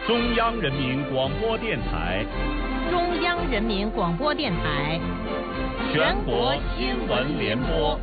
中央人民广播电台， 中央人民广播电台， 全国新闻联播。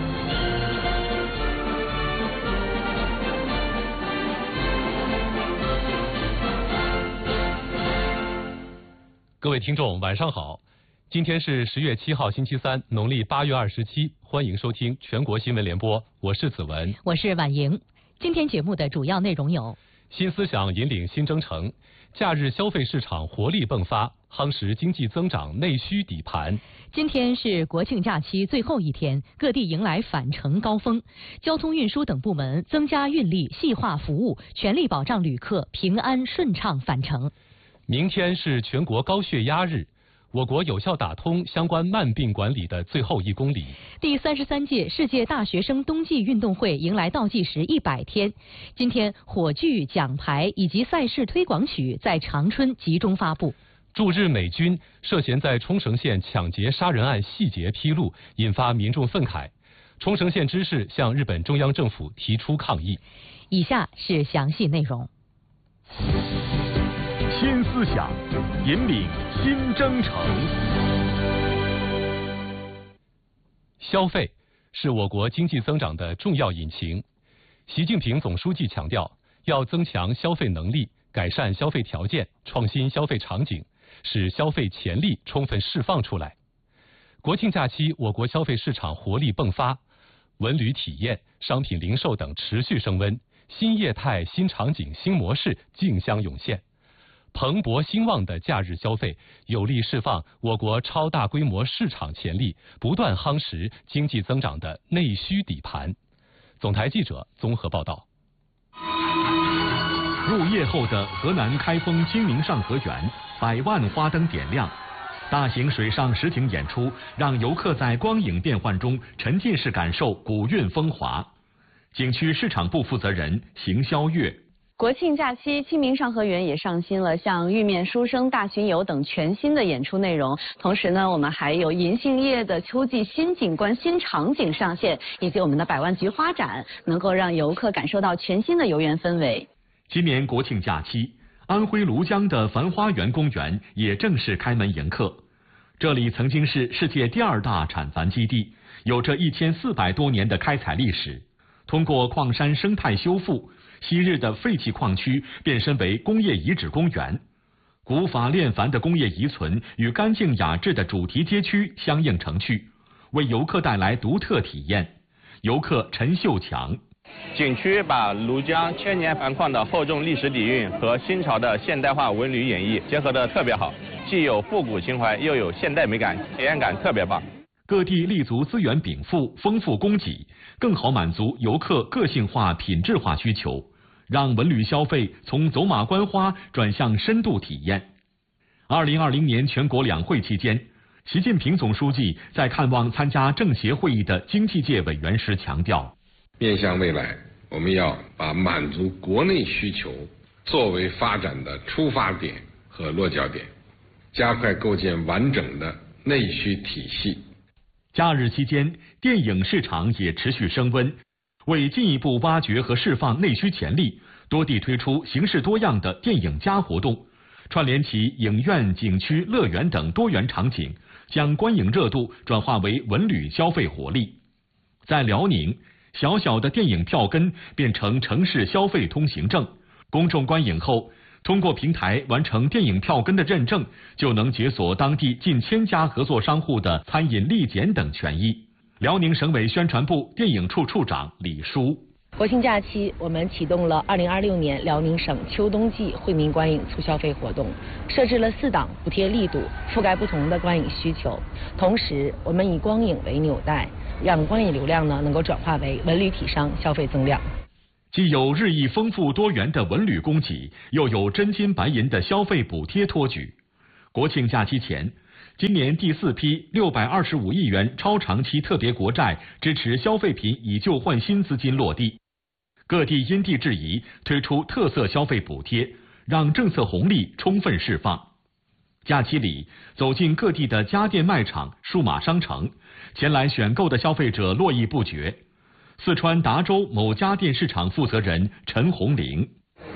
各位听众，晚上好！今天是10月7号，星期三，农历8月27，欢迎收听全国新闻联播，我是子文， 我是婉莹。今天节目的主要内容有： 新思想引领新征程，假日消费市场活力迸发，夯实经济增长内需底盘。 今天是国庆假期最后一天，各地迎来返程高峰，交通运输等部门增加运力，细化服务，全力保障旅客平安顺畅返程。 明天是全国高血压日，我国有效打通相关慢病管理的最后1公里。 第33届世界大学生冬季运动会迎来倒计时100天。今天，火炬、奖牌以及赛事推广曲在长春集中发布。 驻日美军涉嫌在冲绳县抢劫杀人案细节披露，引发民众愤慨。冲绳县知事向日本中央政府提出抗议。 以下是详细内容。 新思想引领新征程。 消费是我国经济增长的重要引擎。习近平总书记强调，要增强消费能力，改善消费条件，创新消费场景，使消费潜力充分释放出来。国庆假期，我国消费市场活力迸发，文旅体验、商品零售等持续升温，新业态、新场景、新模式竞相涌现。蓬勃兴旺的假日消费有力释放我国超大规模市场潜力，不断夯实经济增长的内需底盘。总台记者综合报道。 入夜后的河南开封清明上河园，100万花灯点亮，大型水上实景演出让游客在光影变幻中沉浸式感受古韵风华。景区市场部负责人邢霄月。 国庆假期，清明上河园也上新了像玉面书生、大巡游等全新的演出内容。同时呢，我们还有银杏叶的秋季新景观、新场景上线，以及我们的100万菊花展，能够让游客感受到全新的游园氛围。 今年国庆假期，安徽庐江的繁花园公园也正式开门迎客。这里曾经是世界第2大产繁基地，有着1400多年的开采历史。通过矿山生态修复，昔日的废弃矿区变身为工业遗址公园，古法炼繁的工业遗存与干净雅致的主题街区相映成趣，为游客带来独特体验。游客陈秀强。 景区把庐江千年繁矿的厚重历史底蕴和新潮的现代化文旅演绎结合得特别好，既有复古情怀，又有现代美感，体验感特别棒。 各地立足资源禀赋，丰富供给，更好满足游客个性化、品质化需求，让文旅消费从走马观花转向深度体验。2020年全国两会期间，习近平总书记在看望参加政协会议的经济界委员时强调， 面向未来，我们要把满足国内需求作为发展的出发点和落脚点，加快构建完整的内需体系。 假日期间，电影市场也持续升温。为进一步挖掘和释放内需潜力，多地推出形式多样的电影加活动，串联起影院、景区、乐园等多元场景，将观影热度转化为文旅消费活力。在辽宁，小小的电影票根变成城市消费通行证，公众观影后，通过平台完成电影票根的认证，就能解锁当地近1000家合作商户的餐饮立减等权益。辽宁省委宣传部电影处处长李书。 国庆假期，我们启动了2026年辽宁省秋冬季惠民观影促消费活动，设置了4档补贴力度，覆盖不同的观影需求。同时，我们以光影为纽带，让观影流量能够转化为文旅体商消费增量。 既有日益丰富多元的文旅供给，又有真金白银的消费补贴托举。国庆假期前，今年第4批625亿元超长期特别国债支持消费品以旧换新资金落地，各地因地制宜推出特色消费补贴，让政策红利充分释放。假期里，走进各地的家电卖场、数码商城，前来选购的消费者络绎不绝。四川达州某家电市场负责人陈红玲：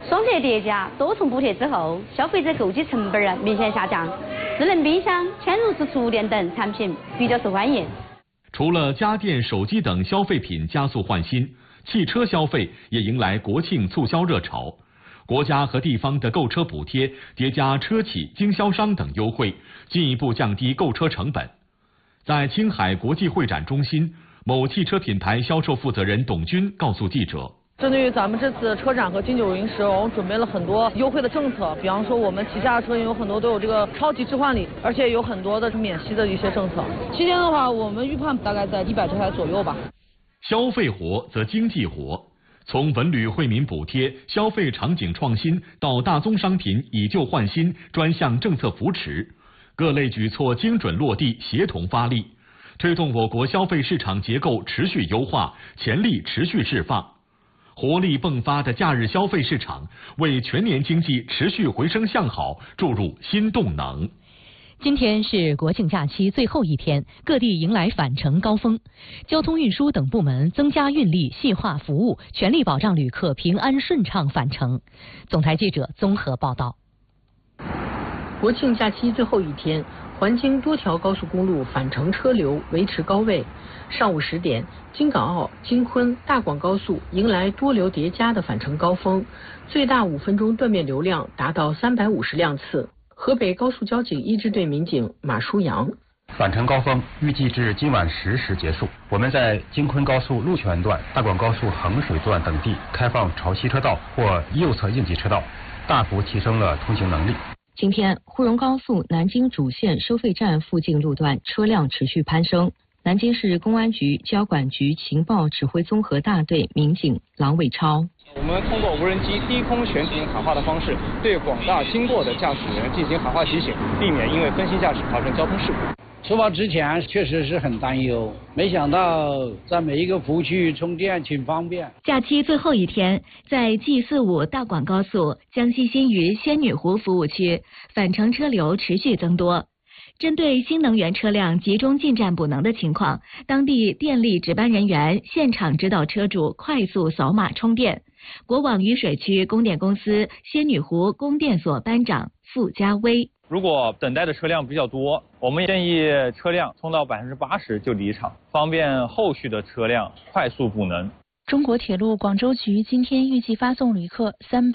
双节叠加多重补贴之后，消费者购机成本明显下降，智能冰箱、嵌入式厨电等产品比较受欢迎。 除了家电、手机等消费品加速换新，汽车消费也迎来国庆促销热潮。国家和地方的购车补贴叠加车企、经销商等优惠，进一步降低购车成本。在青海国际会展中心，某汽车品牌销售负责人董军告诉记者， 针对于咱们这次车展和金九银十，我们准备了很多优惠的政策，比方说我们旗下的车有很多都有这个超级置换礼，而且有很多的免息的一些政策。期间的话，我们预判大概在100台左右吧。 消费活则经济活。从文旅惠民补贴、消费场景创新到大宗商品以旧换新专项政策扶持，各类举措精准落地，协同发力，推动我国消费市场结构持续优化，潜力持续释放。活力迸发的假日消费市场，为全年经济持续回升向好注入新动能。 今天是国庆假期最后一天，各地迎来返程高峰。交通运输等部门增加运力，细化服务，全力保障旅客平安顺畅返程。总台记者综合报道。 国庆假期最后一天，环京多条高速公路返程车流维持高位。上午10点，京港澳、京昆、大广高速迎来多流叠加的返程高峰，最大5分钟断面流量达到350辆次。河北高速交警一支队民警马书阳， 返程高峰预计至今晚10时结束。我们在京昆高速鹿泉段、大广高速衡水段等地开放潮汐车道或右侧应急车道，大幅提升了通行能力。 今天，沪蓉高速南京主线收费站附近路段车辆持续攀升。南京市公安局交管局情报指挥综合大队民警郎伟超。 我们通过无人机低空悬停喊话的方式，对广大经过的驾驶员进行喊话提醒，避免因为分心驾驶发生交通事故。 出发之前确实是很担忧，没想到在每一个服务区充电挺方便。 假期最后一天，在 G45 大广高速江西新余仙女湖服务区，返程车流持续增多。针对新能源车辆集中进站补能的情况，当地电力值班人员现场指导车主快速扫码充电。国网渝水区供电公司仙女湖供电所班长傅家威： 如果等待的车辆比较多，我们建议车辆充到80%就离场，方便后续的车辆快速补能。 中国铁路广州局今天预计发送旅客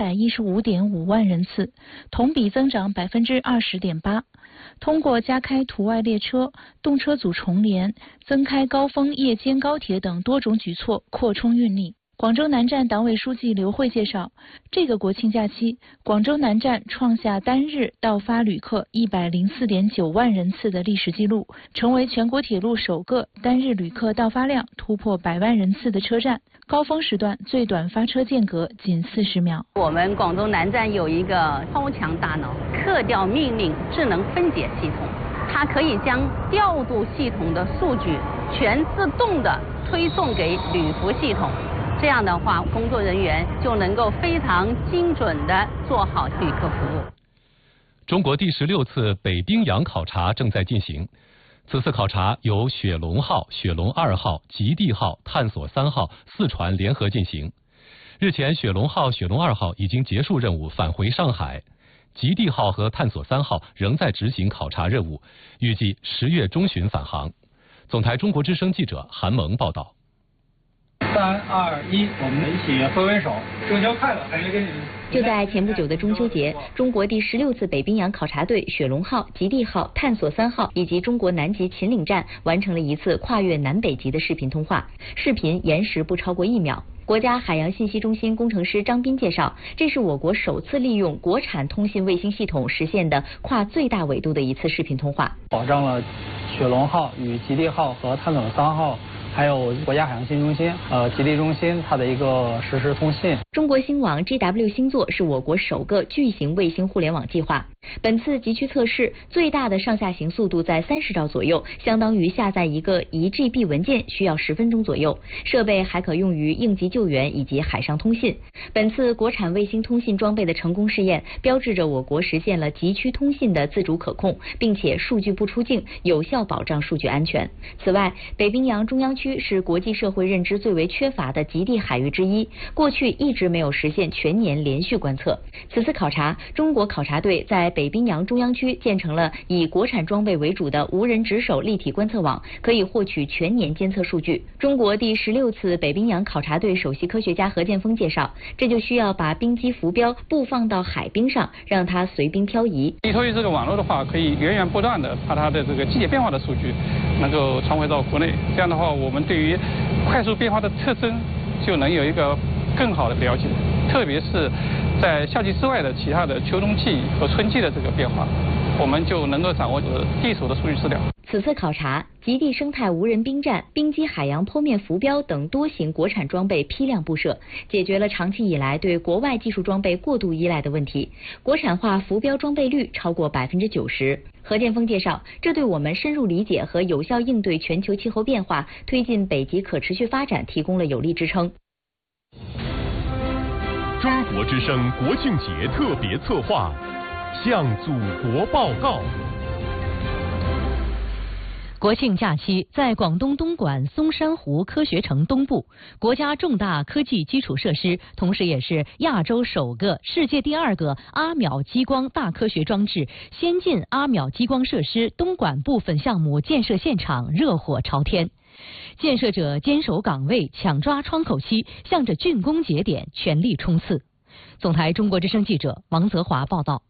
315.5万人次，同比增长20.8%。通过加开途外列车、动车组重联、增开高峰夜间高铁等多种举措，扩充运力。广州南站党委书记刘慧介绍，这个国庆假期，广州南站创下单日到发旅客104.9万人次的历史记录，成为全国铁路首个单日旅客到发量突破100万人次的车站。高峰时段最短发车间隔仅40秒。 我们广州南站有一个超强大脑客调命令智能分解系统，它可以将调度系统的数据全自动的推送给旅服系统。这样的话，工作人员就能够非常精准地做好旅客服务。 中国第16次北冰洋考察正在进行，此次考察由雪龙号、雪龙2号、极地号、探索3号4船联合进行。日前，雪龙号、雪龙2号已经结束任务返回上海，极地号和探索3号仍在执行考察任务，预计10月中旬返航。总台中国之声记者韩萌报道。 3、2、1，我们一起挥挥手，中秋快乐！还是跟你们。 就在前不久的中秋节，中国第16次北冰洋考察队雪龙号、极地号、探索3号以及中国南极秦岭站完成了一次跨越南北极的视频通话，视频延时不超过1秒。国家海洋信息中心工程师张斌介绍，这是我国首次利用国产通信卫星系统实现的跨最大纬度的一次视频通话， 保障了雪龙号与极地号和探索3号。还有国家海洋信息中心、极地中心它的一个实时通信。 中国星网 GW 星座是我国首个巨型卫星互联网计划。本次极区测试最大的上下行速度在30兆左右，相当于下载一个1GB 文件需要10分钟左右。设备还可用于应急救援以及海上通信。本次国产卫星通信装备的成功试验，标志着我国实现了极区通信的自主可控，并且数据不出境，有效保障数据安全。此外，北冰洋中央区区是国际社会认知最为缺乏的极地海域之一，过去一直没有实现全年连续观测。此次考察，中国考察队在北冰洋中央区建成了以国产装备为主的无人值守立体观测网，可以获取全年监测数据。中国第16次北冰洋考察队首席科学家何建锋介绍，这就需要把冰机浮标布放到海冰上，让它随冰漂移。 依托于这个网络的话，可以源源不断的把它的这个季节变化的数据能够传回到国内，这样的话，我们对于快速变化的特征就能有一个更好的了解，特别是在夏季之外的其他的秋冬季和春季的这个变化，我们就能够掌握地手的数据资料。 此次考察，极地生态无人冰站、冰机海洋剖面浮标等多型国产装备批量布设，解决了长期以来对国外技术装备过度依赖的问题。国产化浮标装备率超过90%。何建锋介绍，这对我们深入理解和有效应对全球气候变化、推进北极可持续发展提供了有力支撑。 中国之声国庆节特别策划，向祖国报告。 国庆假期，在广东东莞松山湖科学城东部，国家重大科技基础设施，同时也是亚洲首个、世界第2个阿秒激光大科学装置先进阿秒激光设施东莞部分项目建设现场热火朝天。建设者坚守岗位，抢抓窗口期，向着竣工节点全力冲刺。总台中国之声记者王泽华报道。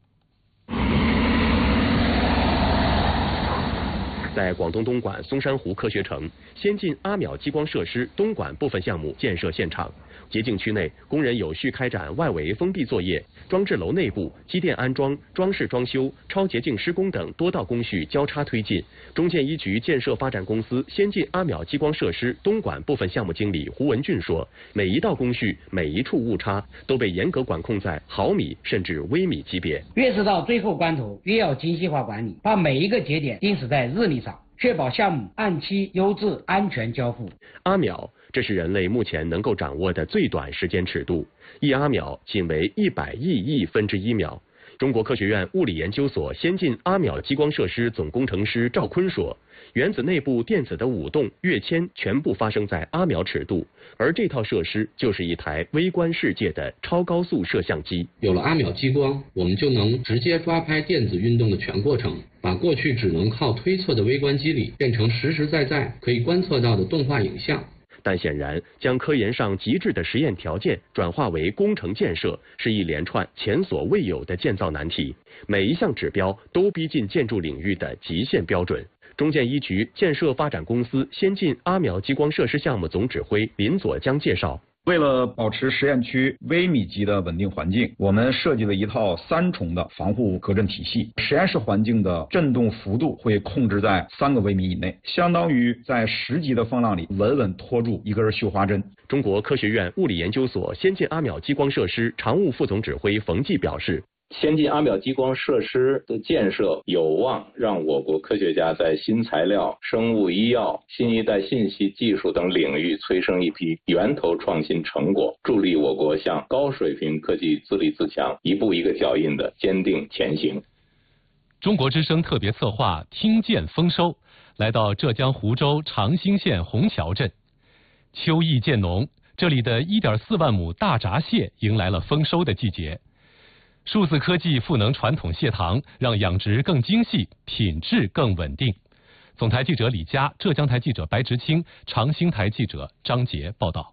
在广东东莞松山湖科学城先进阿秒激光设施东莞部分项目建设现场，洁净区内工人有序开展外围封闭作业，装置楼内部机电安装、装饰装修、超洁净施工等多道工序交叉推进。中建一局建设发展公司先进阿秒激光设施东莞部分项目经理胡文俊说，每一道工序、每一处误差都被严格管控在毫米甚至微米级别。 越是到最后关头，越要精细化管理，把每一个节点定死在日历上，确保项目按期、优质、安全交付。 阿秒，这是人类目前能够掌握的最短时间尺度，一阿秒仅为100亿分之1秒。中国科学院物理研究所先进阿秒激光设施总工程师赵坤说，原子内部电子的舞动、跃迁全部发生在阿秒尺度，而这套设施就是一台微观世界的超高速摄像机。 有了阿秒激光，我们就能直接抓拍电子运动的全过程，把过去只能靠推测的微观机理变成实实在在可以观测到的动画影像。 但显然，将科研上极致的实验条件转化为工程建设，是一连串前所未有的建造难题。每一项指标都逼近建筑领域的极限标准。中建一局建设发展公司先进阿秒激光设施项目总指挥林佐江介绍， 为了保持实验区微米级的稳定环境，我们设计了一套3重的防护隔震体系。实验室环境的振动幅度会控制在3个微米以内，相当于在10级的风浪里稳稳拖住一根绣花针。 中国科学院物理研究所先进阿秒激光设施常务副总指挥冯继表示， 先进阿秒激光设施的建设有望让我国科学家在新材料、生物医药、新一代信息技术等领域催生一批源头创新成果，助力我国向高水平科技自立自强一步一个脚印的坚定前行。 中国之声特别策划听见丰收，来到浙江湖州长兴县虹桥镇。秋意渐浓，这里的1.4万亩大闸蟹迎来了丰收的季节。数字科技赋能传统蟹塘，让养殖更精细，品质更稳定。总台记者李佳，浙江台记者白直清，长兴台记者张杰报道。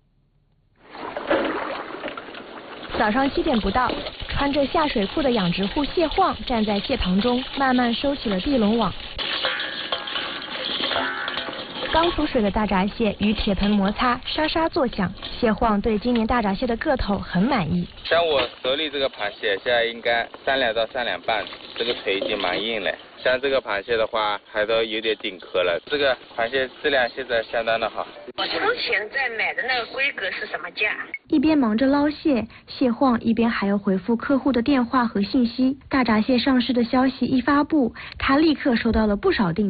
早上7点不到，穿着下水裤的养殖户谢晃站在蟹塘中，慢慢收起了地笼网。刚出水的大闸蟹与铁盆摩擦，沙沙作响。谢晃对今年大闸蟹的个头很满意。 像我手里这个螃蟹，现在应该3两到3两半，这个腿已经蛮硬了。像这个螃蟹的话，还都有点顶壳了。这个螃蟹质量现在相当的好。 我之前在买的那个规格是什么价？ 一边忙着捞蟹，谢晃一边还要回复客户的电话和信息。大闸蟹上市的消息一发布，他立刻收到了不少订单。